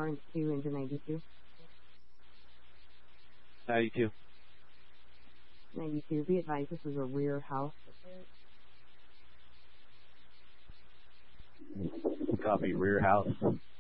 Torrance 2 into 92. 92. 92. Be advised, this is a rear house. Copy, rear house.